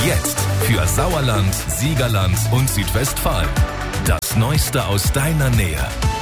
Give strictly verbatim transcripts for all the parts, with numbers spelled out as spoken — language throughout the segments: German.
Jetzt für Sauerland, Siegerland und Südwestfalen. Das Neueste aus deiner Nähe.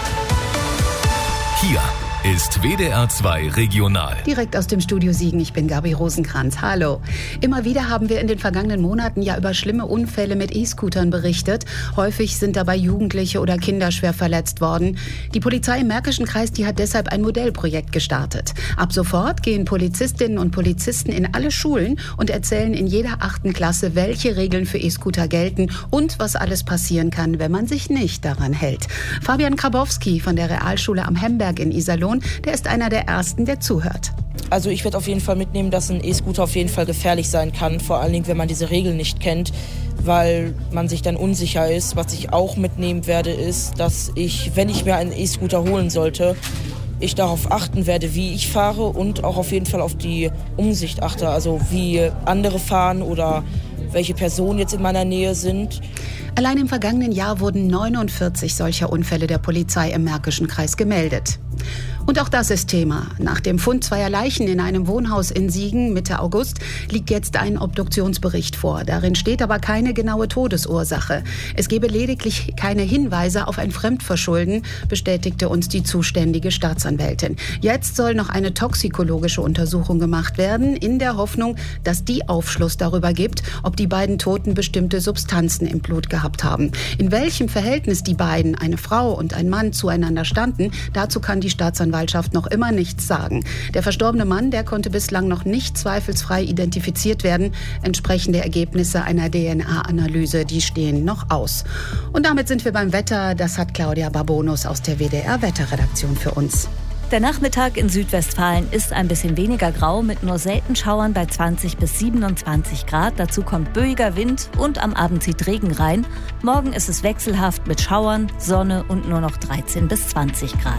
Hier ist W D R zwei Regional. Direkt aus dem Studio Siegen, ich bin Gabi Rosenkranz. Hallo. Immer wieder haben wir in den vergangenen Monaten ja über schlimme Unfälle mit E-Scootern berichtet. Häufig sind dabei Jugendliche oder Kinder schwer verletzt worden. Die Polizei im Märkischen Kreis, die hat deshalb ein Modellprojekt gestartet. Ab sofort gehen Polizistinnen und Polizisten in alle Schulen und erzählen in jeder achten Klasse, welche Regeln für E-Scooter gelten und was alles passieren kann, wenn man sich nicht daran hält. Fabian Krabowski von der Realschule am Hemberg in Iserlohn, der ist einer der Ersten, der zuhört. Also ich werde auf jeden Fall mitnehmen, dass ein E-Scooter auf jeden Fall gefährlich sein kann, vor allen Dingen, wenn man diese Regeln nicht kennt, weil man sich dann unsicher ist. Was ich auch mitnehmen werde, ist, dass ich, wenn ich mir einen E-Scooter holen sollte, ich darauf achten werde, wie ich fahre und auch auf jeden Fall auf die Umsicht achte, also wie andere fahren oder welche Personen jetzt in meiner Nähe sind. Allein im vergangenen Jahr wurden neunundvierzig solcher Unfälle der Polizei im Märkischen Kreis gemeldet. Und auch das ist Thema. Nach dem Fund zweier Leichen in einem Wohnhaus in Siegen Mitte August liegt jetzt ein Obduktionsbericht vor. Darin steht aber keine genaue Todesursache. Es gebe lediglich keine Hinweise auf ein Fremdverschulden, bestätigte uns die zuständige Staatsanwältin. Jetzt soll noch eine toxikologische Untersuchung gemacht werden, in der Hoffnung, dass die Aufschluss darüber gibt, ob die beiden Toten bestimmte Substanzen im Blut gehabt haben. In welchem Verhältnis die beiden, eine Frau und ein Mann, zueinander standen, dazu kann die Staatsanwaltschaft noch immer nichts sagen. Der verstorbene Mann, der konnte bislang noch nicht zweifelsfrei identifiziert werden. Entsprechende Ergebnisse einer D N A-Analyse, die stehen noch aus. Und damit sind wir beim Wetter. Das hat Claudia Barbonus aus der W D R-Wetterredaktion für uns. Der Nachmittag in Südwestfalen ist ein bisschen weniger grau, mit nur selten Schauern bei zwanzig bis siebenundzwanzig Grad. Dazu kommt böiger Wind und am Abend zieht Regen rein. Morgen ist es wechselhaft mit Schauern, Sonne und nur noch dreizehn bis zwanzig Grad.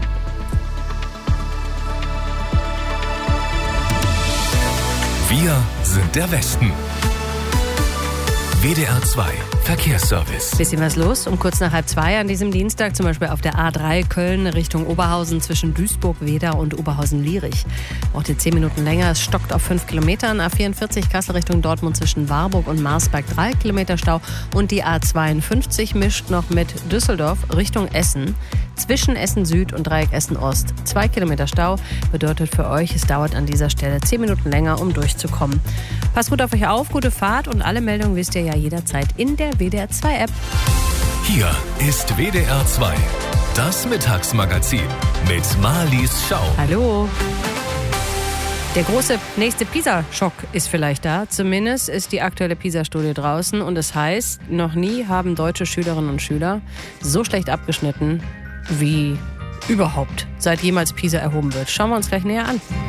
Wir sind der Westen. W D R zwei Verkehrsservice. Bisschen was los um kurz nach halb zwei an diesem Dienstag, zum Beispiel auf der A drei Köln Richtung Oberhausen zwischen Duisburg-Wedau und Oberhausen-Lierich. Braucht ihr zehn Minuten länger, es stockt auf fünf Kilometern. A vierundvierzig Kassel Richtung Dortmund zwischen Warburg und Marsberg drei Kilometer Stau. Und die A zweiundfünfzig mischt noch mit Düsseldorf Richtung Essen. Zwischen Essen Süd und Dreieck Essen Ost zwei Kilometer Stau. Bedeutet für euch, es dauert an dieser Stelle zehn Minuten länger, um durchzukommen. Passt gut auf euch auf, gute Fahrt und alle Meldungen wisst ihr ja jederzeit in der W D R zwei App. Hier ist W D R zwei, das Mittagsmagazin mit Marlies Schau. Hallo. Der große nächste PISA-Schock ist vielleicht da. Zumindest ist die aktuelle PISA-Studie draußen. Und es heißt, noch nie haben deutsche Schülerinnen und Schüler so schlecht abgeschnitten wie überhaupt, seit jemals PISA erhoben wird. Schauen wir uns gleich näher an.